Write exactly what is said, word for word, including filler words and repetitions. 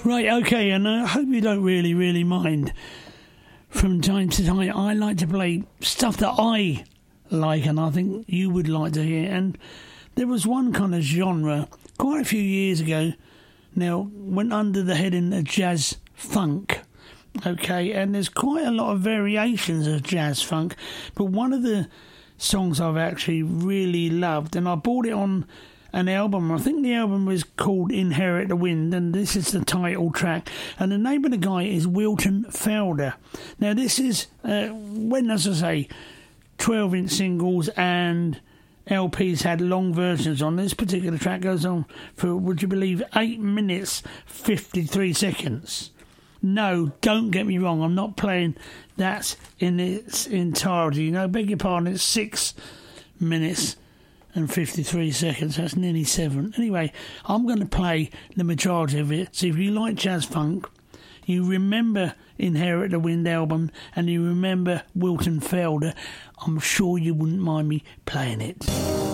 Right, okay, and I hope you don't really, really mind. From time to time, I like to play stuff that I like, and I think you would like to hear. And there was one kind of genre quite a few years ago. Now, went under the heading of jazz funk. Okay, and there's quite a lot of variations of jazz funk, but one of the songs I've actually really loved, and I bought it on an album. I think the album was called Inherit the Wind, and this is the title track. And the name of the guy is Wilton Felder. Now, this is, uh, when, as I say, twelve-inch singles and L Ps had long versions on. This particular track goes on for, would you believe, eight minutes, fifty-three seconds. No, don't get me wrong, I'm not playing that in its entirety. No, beg your pardon, it's six minutes and fifty-three seconds. That's nearly seven. Anyway, I'm going to play the majority of it. So if you like jazz funk, you remember Inherit the Wind album, and you remember Wilton Felder, I'm sure you wouldn't mind me playing it.